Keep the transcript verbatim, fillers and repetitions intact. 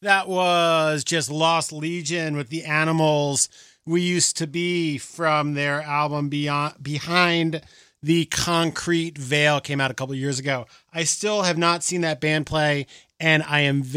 That was just Lost Legion with the Animals We Used to Be from their album Beyond Behind the Concrete Veil, came out a couple years ago. I still have not seen that band play, and I am very